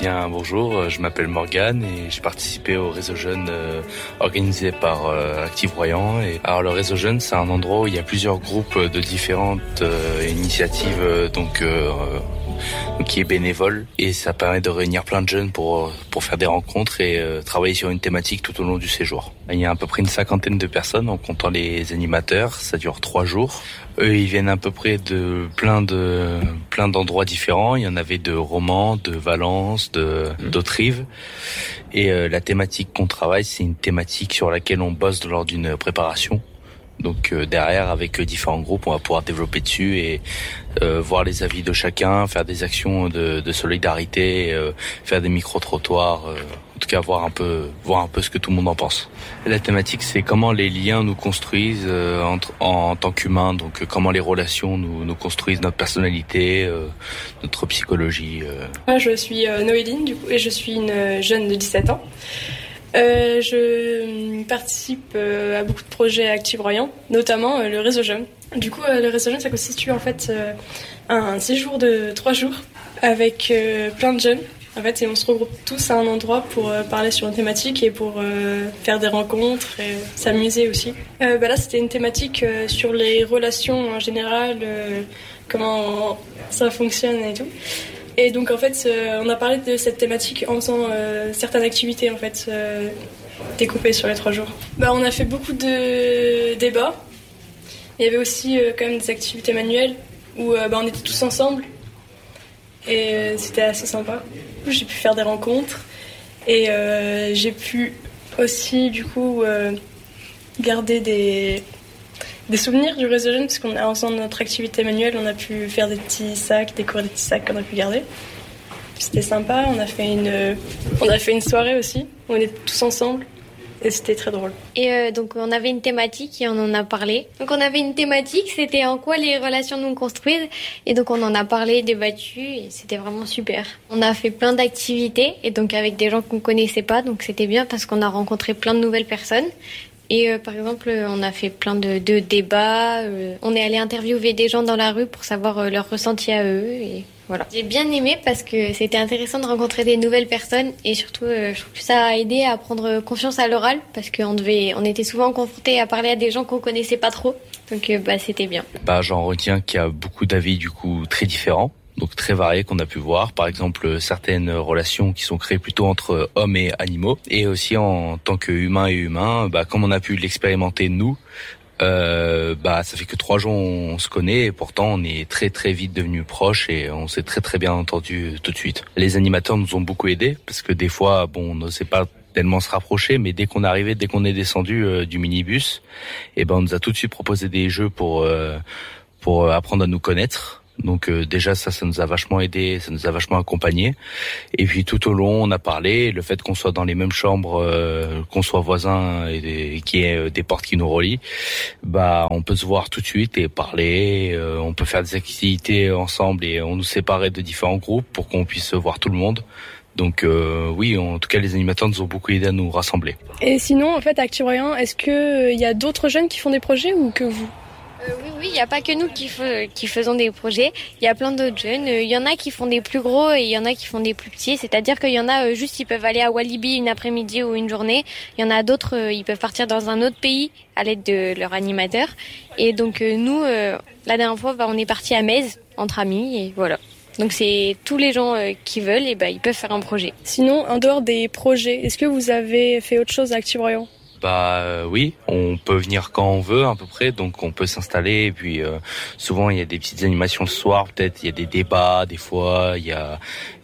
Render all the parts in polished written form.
Bien, bonjour, je m'appelle Morgane et j'ai participé au Réseau Jeune organisé par Active Royan. Et alors le Réseau Jeune, c'est un endroit où il y a plusieurs groupes de différentes initiatives qui est bénévole, et ça permet de réunir plein de jeunes pour faire des rencontres et travailler sur une thématique tout au long du séjour. Il y a à peu près une 50aine de personnes en comptant les animateurs, ça dure 3 jours. Eux, ils viennent à peu près de plein d'endroits différents. Il y en avait de Romans, de Valence, d'Autrive. Et la thématique qu'on travaille, c'est une thématique sur laquelle on bosse lors d'une préparation. Donc derrière, avec différents groupes, on va pouvoir développer dessus et voir les avis de chacun, faire des actions de solidarité, faire des micro-trottoirs, en tout cas voir un peu ce que tout le monde en pense. La thématique, c'est comment les liens nous construisent en tant qu'humains, donc comment les relations nous construisent notre personnalité, notre psychologie. Moi, je suis Noéline, du coup, et je suis une jeune de 17 ans. Je participe à beaucoup de projets Active Royan, notamment le Réseau Jeune. Du coup, le Réseau Jeune, ça constitue en fait un séjour de 3 jours avec plein de jeunes. En fait, et on se regroupe tous à un endroit pour parler sur une thématique et pour faire des rencontres et s'amuser aussi. Là, c'était une thématique sur les relations en général, comment ça fonctionne et tout. Et donc en fait, on a parlé de cette thématique en faisant certaines activités en fait découpées sur les 3 jours. On a fait beaucoup de débats. Il y avait aussi quand même des activités manuelles où on était tous ensemble et c'était assez sympa. J'ai pu faire des rencontres et j'ai pu aussi du coup garder des souvenirs du Réseau Jeune, parce qu'en faisant notre activité manuelle, on a pu faire des petits sacs, décorer des petits sacs qu'on a pu garder. C'était sympa, on a fait une soirée aussi, où on était tous ensemble, et c'était très drôle. Et donc on avait une thématique et on en a parlé. Donc on avait une thématique, c'était en quoi les relations nous construisent, et donc on en a parlé, débattu, et c'était vraiment super. On a fait plein d'activités, et donc avec des gens qu'on connaissait pas, donc c'était bien parce qu'on a rencontré plein de nouvelles personnes. Et par exemple, on a fait plein de débats, on est allé interviewer des gens dans la rue pour savoir leur ressenti à eux, et voilà. J'ai bien aimé parce que c'était intéressant de rencontrer des nouvelles personnes, et surtout je trouve que ça a aidé à prendre confiance à l'oral, parce qu'on était souvent confrontés à parler à des gens qu'on connaissait pas trop, donc c'était bien. J'en retiens qu'il y a beaucoup d'avis du coup très différents. Donc très variés qu'on a pu voir, par exemple certaines relations qui sont créées plutôt entre hommes et animaux, et aussi en tant qu'humain et humain, comme on a pu l'expérimenter nous, ça fait que 3 jours on se connaît, et pourtant on est très très vite devenus proches et on s'est très très bien entendu tout de suite. Les animateurs nous ont beaucoup aidés parce que des fois on ne sait pas tellement se rapprocher, mais dès qu'on est descendu du minibus, on nous a tout de suite proposé des jeux pour apprendre à nous connaître. Donc déjà ça nous a vachement aidé, ça nous a vachement accompagné. Et puis tout au long on a parlé, le fait qu'on soit dans les mêmes chambres, qu'on soit voisins et qu'il y ait des portes qui nous relient, on peut se voir tout de suite et parler, on peut faire des activités ensemble et on nous séparait de différents groupes pour qu'on puisse voir tout le monde. Donc oui, en tout cas les animateurs nous ont beaucoup aidé à nous rassembler. Et sinon en fait à Active Royan, est-ce qu'il y a d'autres jeunes qui font des projets ou que vous ? Oui, il n'y a pas que nous qui faisons des projets. Il y a plein d'autres jeunes. Il y en a qui font des plus gros et il y en a qui font des plus petits. C'est-à-dire qu'il y en a juste, ils peuvent aller à Walibi une après-midi ou une journée. Il y en a d'autres, ils peuvent partir dans un autre pays à l'aide de leur animateur. Et donc nous, la dernière fois, on est partis à Metz entre amis et voilà. Donc c'est tous les gens qui veulent, et ils peuvent faire un projet. Sinon, en dehors des projets, est-ce que vous avez fait autre chose à Active Royan ? Oui, on peut venir quand on veut à peu près, donc on peut s'installer, et puis souvent il y a des petites animations le soir, peut-être il y a des débats des fois, il y a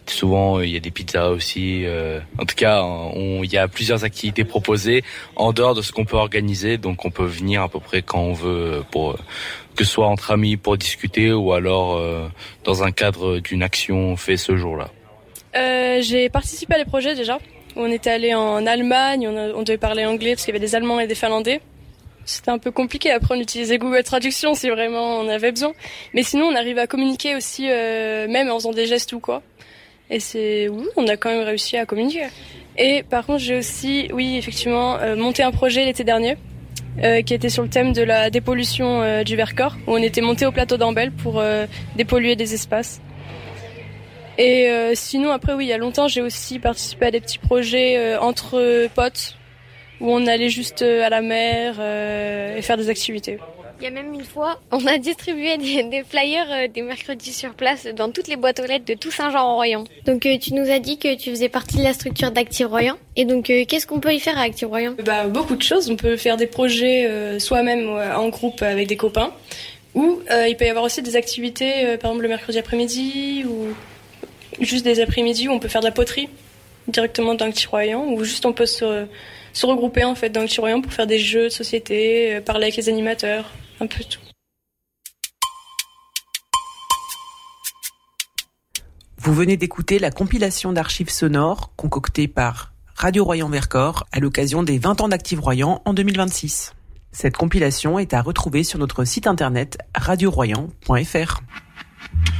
des pizzas aussi. En tout cas, il y a plusieurs activités proposées en dehors de ce qu'on peut organiser, donc on peut venir à peu près quand on veut, pour que ce soit entre amis pour discuter ou alors dans un cadre d'une action faite ce jour-là. J'ai participé à des projets déjà. On était allé en Allemagne, on devait parler anglais parce qu'il y avait des Allemands et des Finlandais. C'était un peu compliqué, après on utilisait Google Traduction si vraiment on avait besoin. Mais sinon on arrive à communiquer aussi, même en faisant des gestes ou quoi. Et on a quand même réussi à communiquer. Et par contre j'ai aussi, effectivement, monté un projet l'été dernier qui était sur le thème de la dépollution du Vercors, où on était monté au plateau d'Ambel pour dépolluer des espaces. Et sinon, après, oui, il y a longtemps, j'ai aussi participé à des petits projets entre potes où on allait juste à la mer et faire des activités. Il y a même une fois, on a distribué des flyers des mercredis sur place dans toutes les boîtes aux lettres de tout Saint-Jean-en-Royan. Donc tu nous as dit que tu faisais partie de la structure d'Active Royan. Et donc qu'est-ce qu'on peut y faire à Active Royan ? Beaucoup de choses. On peut faire des projets soi-même en groupe avec des copains. Ou il peut y avoir aussi des activités, par exemple le mercredi après-midi ou juste des après-midi où on peut faire de la poterie directement dans Active Royan, ou juste on peut se regrouper en fait dans Active Royan pour faire des jeux de société, parler avec les animateurs. Un peu tout. Vous venez d'écouter la compilation d'archives sonores concoctée par Radio Royan Vercors à l'occasion des 20 ans d'Active Royan en 2026. Cette compilation est à retrouver sur notre site internet radioroyan.fr.